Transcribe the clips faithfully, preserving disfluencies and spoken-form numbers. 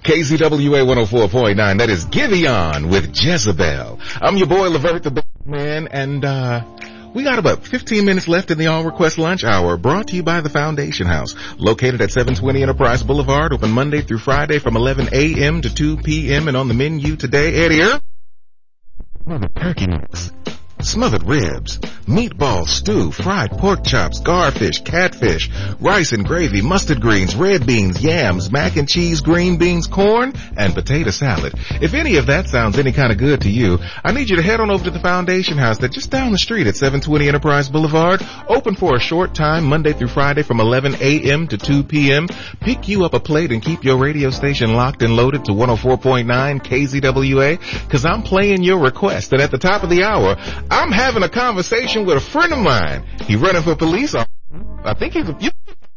K Z W A one oh four point nine, that is Giveon with Jezebel. I'm your boy, Levert the Man, and uh we got about fifteen minutes left in the All Request Lunch Hour, brought to you by the Foundation House, located at seven twenty Enterprise Boulevard, open Monday through Friday from eleven a.m. to two p.m. And on the menu today, Eddie, smothered turkey necks, smothered ribs, meatball stew, fried pork chops, garfish, catfish, rice and gravy, mustard greens, red beans, yams, mac and cheese, green beans, corn, and potato salad. If any of that sounds any kind of good to you, I need you to head on over to the Foundation House that's just down the street at seven twenty Enterprise Boulevard, open for a short time Monday through Friday from eleven a.m. to two p.m. Pick you up a plate and keep your radio station locked and loaded to one oh four point nine K Z W A, cause I'm playing your request. And at the top of the hour, I'm having a conversation with a friend of mine. He running for police officer. I think he's a... You-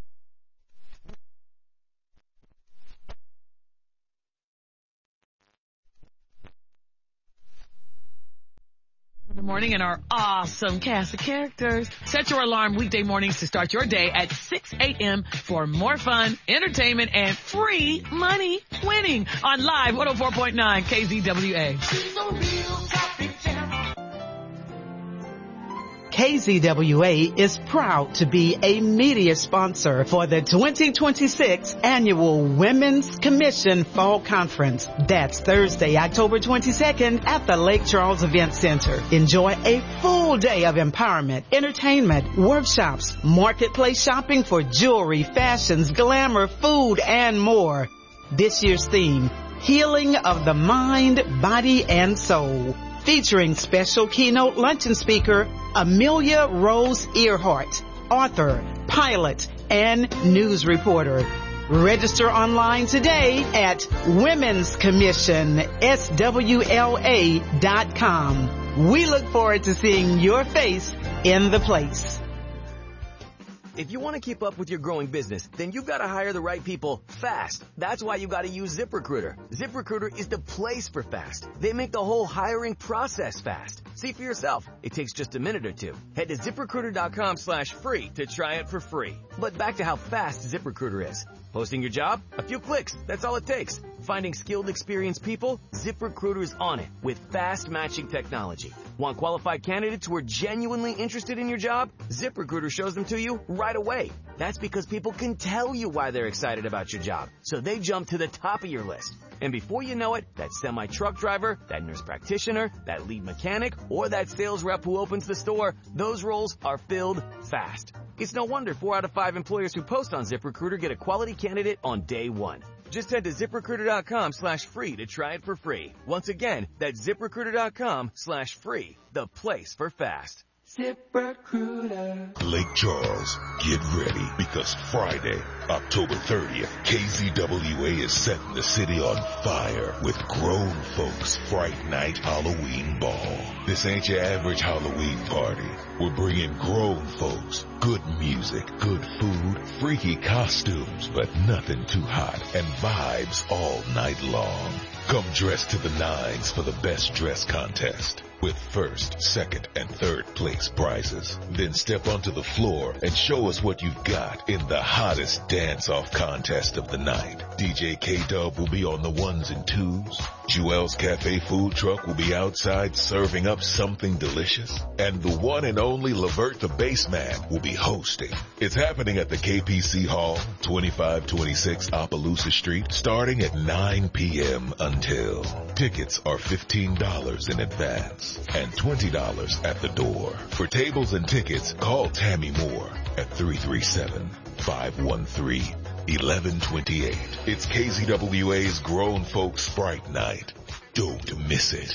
Good morning and our awesome cast of characters. Set your alarm weekday mornings to start your day at six a.m. for more fun, entertainment, and free money winning on Live one oh four point nine K Z W A. K Z W A is proud to be a media sponsor for the twenty twenty-six Annual Women's Commission Fall Conference. That's Thursday, October twenty-second at the Lake Charles Event Center. Enjoy a full day of empowerment, entertainment, workshops, marketplace shopping for jewelry, fashions, glamour, food, and more. This year's theme, Healing of the Mind, Body, and Soul. Featuring special keynote luncheon speaker, Amelia Rose Earhart, author, pilot, and news reporter. Register online today at women's commission s w l a dot com. We look forward to seeing your face in the place. If you want to keep up with your growing business, then you've got to hire the right people fast. That's why you got to use ZipRecruiter. ZipRecruiter is the place for fast. They make the whole hiring process fast. See for yourself. It takes just a minute or two. Head to ZipRecruiter.com slash free to try it for free. But back to how fast ZipRecruiter is. Posting your job? A few clicks. That's all it takes. Finding skilled, experienced people? ZipRecruiter is on it with fast matching technology. Want qualified candidates who are genuinely interested in your job? ZipRecruiter shows them to you right away. That's because people can tell you why they're excited about your job, so they jump to the top of your list. And before you know it, that semi-truck driver, that nurse practitioner, that lead mechanic, or that sales rep who opens the store, those roles are filled fast. It's no wonder four out of five employers who post on ZipRecruiter get a quality candidate on day one. Just head to ZipRecruiter.com slash free to try it for free. Once again, that's ZipRecruiter.com slash free, the place for fast. ZipRecruiter. Lake Charles, get ready, because Friday, October thirtieth, K Z W A is setting the city on fire with Grown Folks Fright Night Halloween Ball. This ain't your average Halloween party. We're bringing grown folks, good music, good food, freaky costumes, but nothing too hot, and vibes all night long. Come dressed to the nines for the best dress contest, with first, second, and third place prizes. Then step onto the floor and show us what you've got in the hottest dance-off contest of the night. D J K-Dub will be on the ones and twos. Jewel's Cafe food truck will be outside serving up something delicious. And the one and only Levert the Bassman will be hosting. It's happening at the K P C Hall, twenty-five twenty-six Opelousas Street, starting at nine p.m. until. Tickets are fifteen dollars in advance and twenty dollars at the door. For tables and tickets, call Tammy Moore at three three seven, five one three, one one two eight. It's K Z W A's Grown Folks Fright Night. Don't miss it.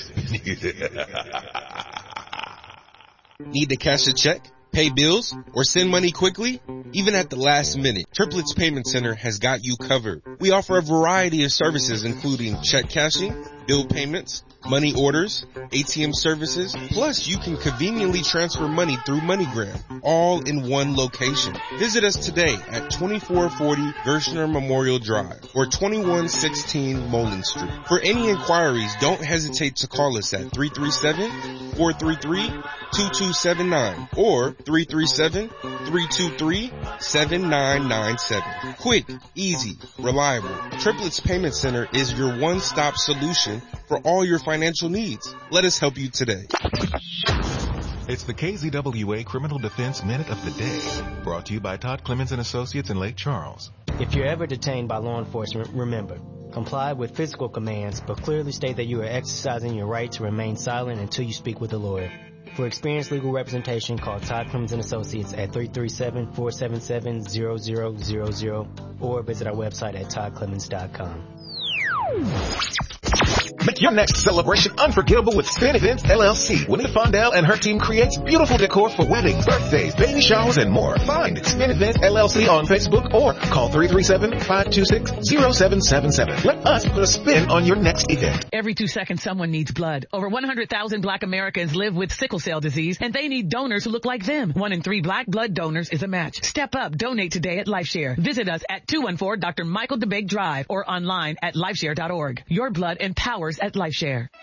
Need to cash a check, pay bills, or send money quickly? Even at the last minute, Triplets Payment Center has got you covered. We offer a variety of services including check cashing, bill payments, money orders, A T M services, plus you can conveniently transfer money through MoneyGram, all in one location. Visit us today at twenty-four forty Gershner Memorial Drive or twenty-one sixteen Moline Street. For any inquiries, don't hesitate to call us at three three seven, four three three, two two seven nine or three three seven, three two three, seven nine nine seven. Quick, easy, reliable. Triplets Payment Center is your one-stop solution for all your financial needs. Let us help you today. It's the K Z W A Criminal Defense Minute of the Day, brought to you by Todd Clemens and Associates in Lake Charles. If you're ever detained by law enforcement, remember, comply with physical commands, but clearly state that you are exercising your right to remain silent until you speak with a lawyer. For experienced legal representation, call Todd Clemens and Associates at three three seven, four seven seven, zero zero zero zero or visit our website at todd clemens dot com. Make your next celebration unforgettable with Spin Events L L C. Winnie Fondell and her team creates beautiful decor for weddings, birthdays, baby showers, and more. Find Spin Events L L C on Facebook or call three three seven, five two six, zero seven seven seven. Let us put a spin on your next event. Every two seconds, someone needs blood. Over one hundred thousand black Americans live with sickle cell disease, and they need donors who look like them. One in three black blood donors is a match. Step up. Donate today at LifeShare. Visit us at two one four Doctor Michael DeBake Drive or online at lifeshare dot org. Your blood empowers at LifeShare.